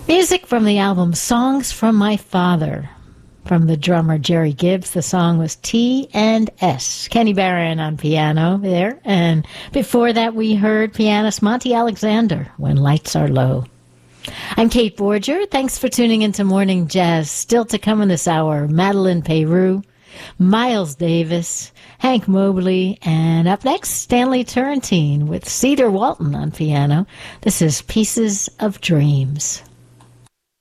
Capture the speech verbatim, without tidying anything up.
Music from the album Songs from My Father. From the drummer Jerry Gibbs, the song was T and S. Kenny Barron on piano there. And before that, we heard pianist Monty Alexander, When Lights Are Low. I'm Kate Borger. Thanks for tuning into Morning Jazz. Still to come in this hour, Madeline Peru, Miles Davis, Hank Mobley, and up next, Stanley Turrentine with Cedar Walton on piano. This is Pieces of Dreams.